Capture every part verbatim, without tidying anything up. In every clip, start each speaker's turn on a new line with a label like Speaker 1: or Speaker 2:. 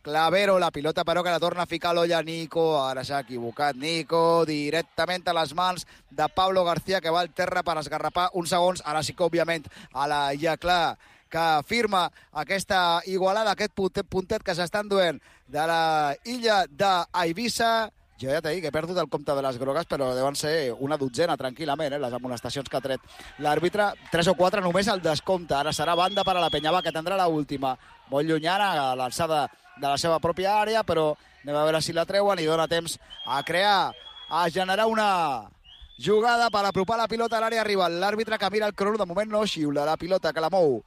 Speaker 1: Clavero, la pilota però que la torna a ficar l'olla Nico, ara s'ha equivocat Nico, directament a les mans de Pablo García, que va al terra per esgarrapar uns segons, ara sí que òbviament a la Iaclà, que firma aquesta igualada, aquest puntet que s'estan duent de la illa d'Eivissa. Jo ja t'he dit que he perdut el compte de les grogues, però deuen ser una dotzena, tranquil·lament, eh, les amonestacions que ha tret l'àrbitre. Tres o quatre només al descompte. Ara serà banda per a la Penyavà, que tindrà l'última. Molt llunyana, a l'alçada de la seva pròpia àrea, però anem a veure si la treuen i dona temps a crear, a generar una jugada per apropar la pilota a l'àrea rival. L'àrbitre que mira el crono, de moment no xiula la pilota, que la mou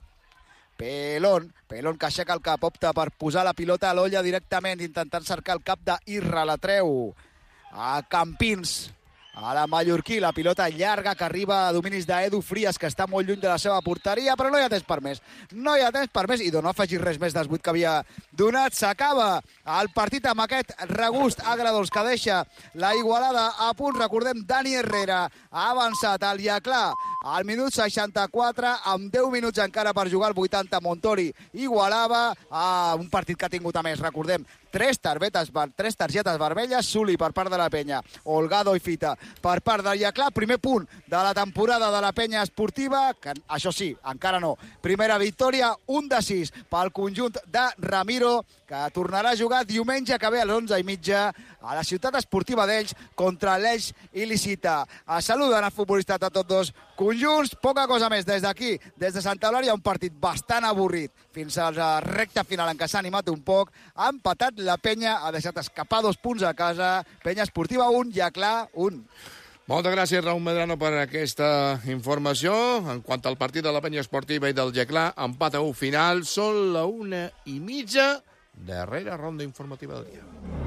Speaker 1: Pelón, Pelón que aixeca el cap, opta per posar la pilota a l'olla directament, intentant cercar el cap d'Irra, la treu a Campins, a la mallorquí, la pilota llarga que arriba a dominis d'Edu Frias, que està molt lluny de la seva porteria, però no hi ha temps per més, no hi ha temps per més, i no afegir res més dels vuit que havia donat. S'acaba el partit amb aquest regust agradós que deixa la igualada a punt. Recordem, Dani Herrera ha avançat al Iaclà al minut seixanta-quatre, amb deu minuts encara per jugar, el vuitanta. Montori igualava a un partit que ha tingut a més, recordem, tres targetes, tres targetes vermelles, Suli per part de la Penya, Holgado i Fita per part del Iaclà. Primer punt de la temporada de la Penya Esportiva, que això sí, encara no. Primera victòria, un de sis pel conjunt de Ramiro, que tornarà a jugar diumenge que ve a les onze i mitja a la ciutat esportiva d'Elx contra l'Elx il·lícita. A saluden el futbolista de tots dos conjunts. Poca cosa més des d'aquí, des de Santa Eulàlia, un partit bastant avorrit fins a la recta final en què s'ha animat un poc. Ha empatat la Penya, ha deixat escapar dos punts a casa. Penya Esportiva un, Iaclà un.
Speaker 2: Moltes gràcies, Raúl Medrano, per aquesta informació. En quant al partit de la Penya Esportiva i del Iaclà, empat a un final. Són la una i mitja. Darrera ronda informativa del dia.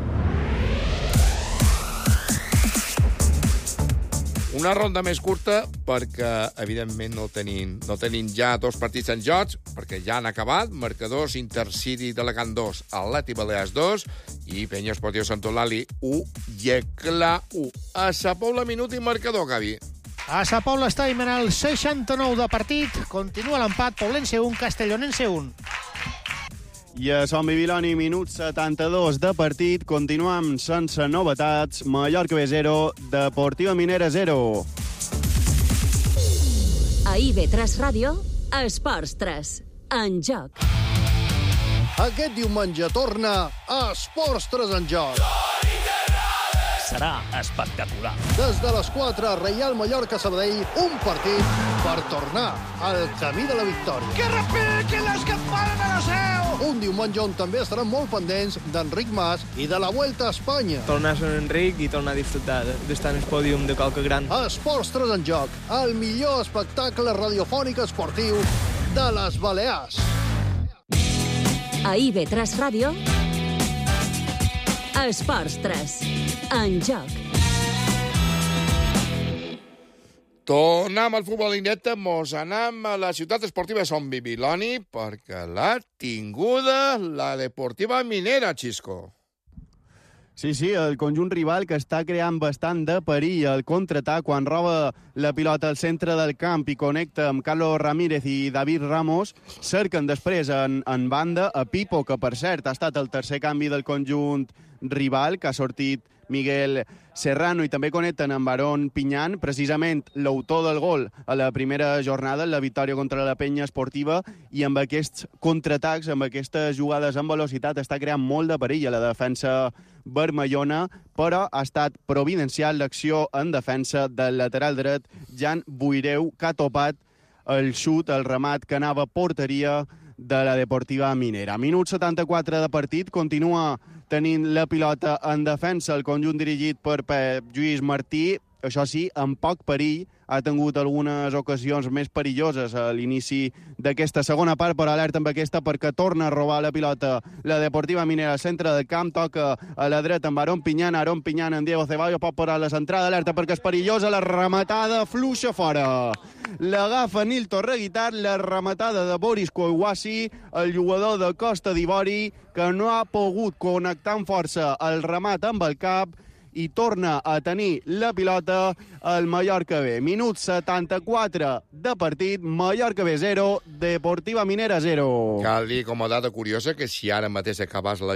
Speaker 2: Una ronda més curta perquè, evidentment, no tenim, no tenim ja dos partits en jocs, perquè ja han acabat. Marcadors: Intercity d'Alacant dos, Atleti Balears dos i Penya Esportiva Sant Eulàlia u, Iaclà u. A Sa Pobla, minut i marcador, Gavi.
Speaker 3: A Sa Pobla estem en el seixanta-nou de partit. Continua l'empat, Poblense un, Castellonense un.
Speaker 4: I a Sant Bibiloni, minut setanta-dos de partit. Continuem sense novetats. Mallorca B zero, Deportiva Minera zero.
Speaker 5: A I B tres Ràdio, Esports tres, en joc.
Speaker 6: Aquest diumenge torna Esports tres en joc.
Speaker 7: Serà espectacular.
Speaker 6: Des de les quatre, Reial Mallorca-Sabadell, un partit per tornar al camí de la victòria.
Speaker 3: Que repiquen les campanes a la seu!
Speaker 6: Un diumenge on també estaran molt pendents d'Enric Mas i de la Vuelta a Espanya.
Speaker 8: Tornar a ser Enric i tornar a disfrutar d'estar en el pòdium de qualque gran.
Speaker 6: Esports tres en joc, el millor espectacle radiofònic esportiu de les Balears.
Speaker 5: A I B tres Ràdio, Esports tres, en joc.
Speaker 2: Tornem al futbol indirecte, mos anem a la ciutat esportiva de Sant Bibiloni perquè l'ha tinguda la Deportiva Minera, Xisco.
Speaker 4: Sí, sí, el conjunt rival que està creant bastant de perill al contraatac quan roba la pilota al centre del camp i connecta amb Carlos Ramírez i David Ramos. Cerquen després en, en banda a Pipo, que per cert ha estat el tercer canvi del conjunt rival, que ha sortit Miguel Serrano, i també connecten amb Aarón Piñán, precisament l'autor del gol a la primera jornada, en la victòria contra la Penya Esportiva, i amb aquests contraatacs, amb aquestes jugades amb velocitat, està creant molt de perill a la defensa vermellona, però ha estat providencial l'acció en defensa del lateral dret, Jan Buireu, que ha topat el xut, el remat que anava a porteria de la Deportiva Minera. Minut setanta-quatre de partit, continua tenint la pilota en defensa el conjunt dirigit per Pep Lluís Martí, això sí, amb poc perill. Ha tingut algunes ocasions més perilloses a l'inici d'aquesta segona part, però alerta amb aquesta perquè torna a robar la pilota la Deportiva Minera al centre del camp, toca a la dreta amb Aarón Piñán, Aarón Piñán en Diego Ceballos, pot parar la centrada, alerta perquè és perillosa, la rematada fluixa fora. L'agafa Nilton Reguitat, la rematada de Boris Kouassi, el jugador de Costa d'Ivori, que no ha pogut connectar amb força el remat amb el cap, i torna a tenir la pilota el Mallorca B. Minut setanta-quatre de partit, Mallorca B zero, Deportiva Minera zero.
Speaker 2: Cal dir com a data curiosa que si ara mateix acabés la